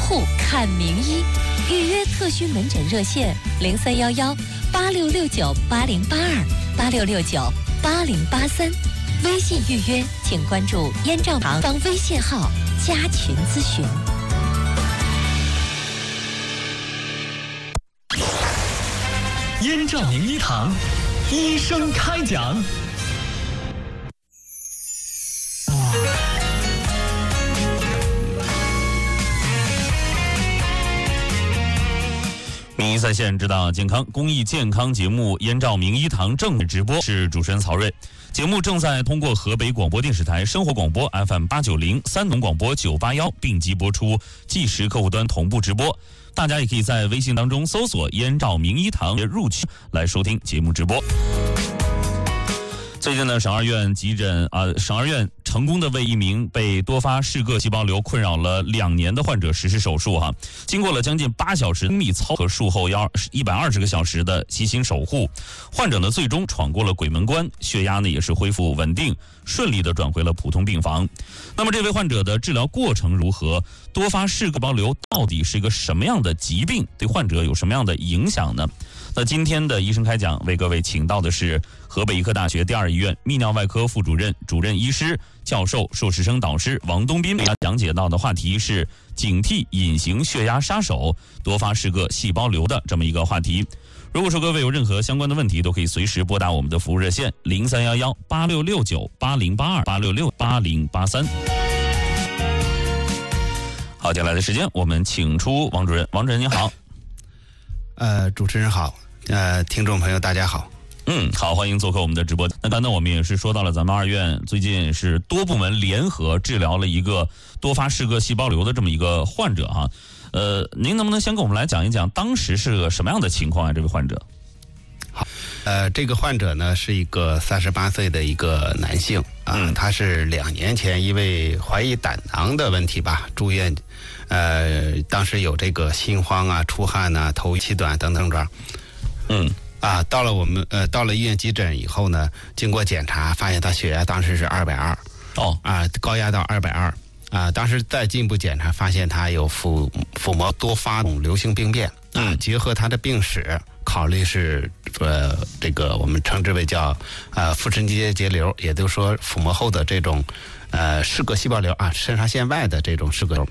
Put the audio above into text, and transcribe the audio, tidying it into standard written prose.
户看名医，预约特需门诊热线03118669808286698083。微信预约，请关注燕赵堂方微信号加群咨询。 燕赵名医堂，医生开讲。名医在线，知道健康公益健康节目《燕赵名医堂》正直播，是主持人曹睿。节目正在通过河北广播电视台生活广播 FM890、山东广播981并机播出，即时客户端同步直播。大家也可以在微信当中搜索“燕赵名医堂”入区来收听节目直播。最近呢，省二院成功的为一名被多发氏颌细胞瘤困扰了2年的患者实施手术经过了将近8小时精密操和术后120个小时的悉心守护，患者呢最终闯过了鬼门关，血压呢也是恢复稳定，顺利的转回了普通病房。那么这位患者的治疗过程如何？多发氏颌细胞瘤到底是一个什么样的疾病？对患者有什么样的影响呢？那今天的医生开讲为各位请到的是河北医科大学第2医院泌尿外科副主任、主任医师、教授、硕士生导师王东斌为大家讲解到的话题是警惕隐形血压杀手多发氏颌细胞瘤的这么一个话题。如果说各位有任何相关的问题，都可以随时拨打我们的服务热线03118669808286680883。好，接下来的时间我们请出王主任。王主任您好。 主持人好，听众朋友大家好。 好，欢迎做客我们的直播。那刚才我们也是说到了咱们二院最近是多部门联合治疗了一个多发氏颌细胞瘤的这么一个患者您能不能先跟我们来讲一讲当时是个什么样的情况这位患者？ 好，这个患者呢是一个38岁的一个男性他是2年前因为怀疑胆囊的问题住院，当时有这个心慌出汗头气短等症状。到了医院急诊以后呢，经过检查发现他血压当时是220，高压到220。当时再进一步检查发现他有腹膜多发瘤性病变结合他的病史考虑是这个我们称之为叫腹沉结瘤，也就是说腹膜后的这种氏颌细胞瘤肾上腺外的这种氏颌瘤